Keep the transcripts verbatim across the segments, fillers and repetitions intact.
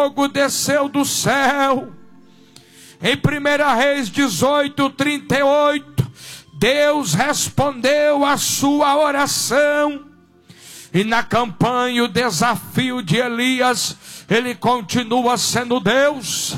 fogo desceu do céu. Em primeira Reis dezoito, trinta e oito, Deus respondeu a sua oração. E na campanha, o desafio de Elias, ele continua sendo Deus.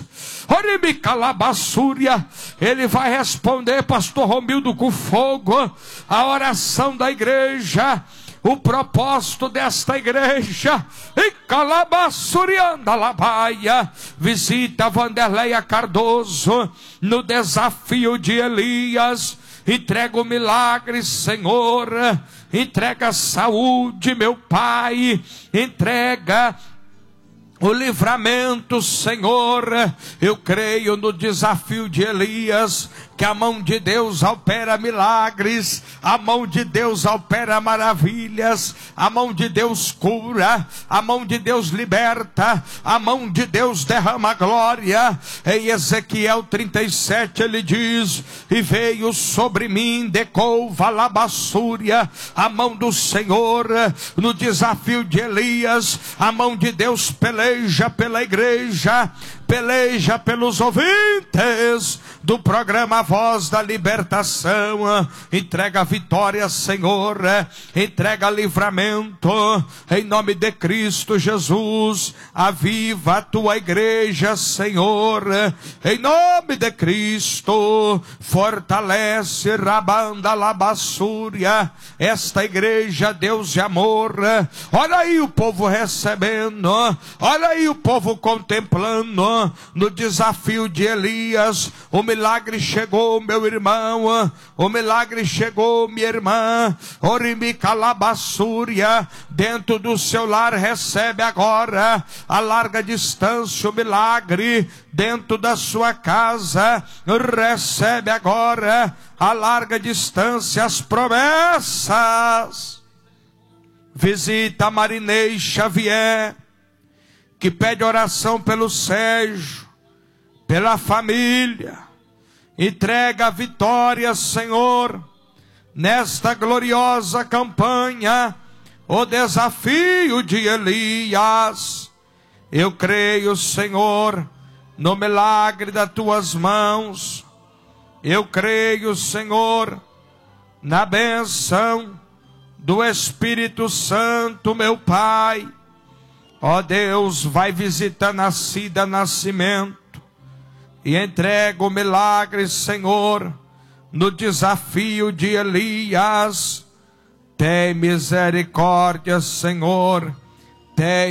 Ele vai responder, pastor Romildo, com fogo, a oração da igreja, o propósito desta igreja. E Calabassurianda Labaia, visita Vanderleia Cardoso no desafio de Elias. Entrega o milagre, Senhor. Entrega a saúde, meu Pai. Entrega o livramento, Senhor. Eu creio no desafio de Elias, que a mão de Deus opera milagres, a mão de Deus opera maravilhas, a mão de Deus cura, a mão de Deus liberta, a mão de Deus derrama glória. Em Ezequiel trinta e sete ele diz: e veio sobre mim decouva labassúria, a mão do Senhor. No desafio de Elias, a mão de Deus peleja pela igreja, peleja pelos ouvintes do programa Voz da Libertação. Entrega a vitória, Senhor. Entrega livramento. Em nome de Cristo Jesus. Aviva a tua igreja, Senhor. Em nome de Cristo. Fortalece, Rabanda Labassúria, esta igreja, Deus de amor. Olha aí o povo recebendo. Olha aí o povo contemplando. No desafio de Elias, o milagre chegou, meu irmão. O milagre chegou, minha irmã. Orimica Labassúria, dentro do seu lar recebe agora a larga distância o milagre. Dentro da sua casa recebe agora a larga distância as promessas. Visita Marinês Xavier, que pede oração pelo Sérgio, pela família. Entrega a vitória, Senhor, nesta gloriosa campanha, o desafio de Elias. Eu creio, Senhor, no milagre das tuas mãos. Eu creio, Senhor, na bênção do Espírito Santo, meu Pai. Ó Deus, vai visitar Nascida Nascimento e entrega o milagre, Senhor, no desafio de Elias. Tem misericórdia, Senhor. Tem